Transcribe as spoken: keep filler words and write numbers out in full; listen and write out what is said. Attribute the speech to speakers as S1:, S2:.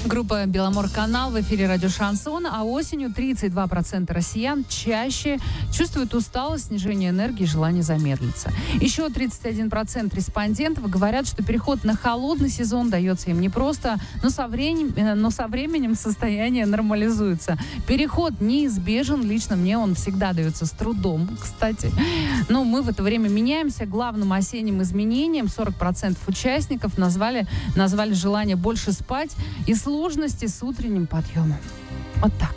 S1: Группа «Беломор-канал» в эфире радио «Шансон», а осенью тридцать два процента россиян чаще чувствуют усталость, снижение энергии, желание замедлиться. Еще тридцать один процент респондентов говорят, что переход на холодный сезон дается им непросто, но со временем, но со временем состояние нормализуется. Переход неизбежен, лично мне он всегда дается с трудом, кстати. Но мы в это время меняемся. Главным осенним изменением сорок процентов участников назвали, назвали желание больше спать и сложности с утренним подъемом. Вот так.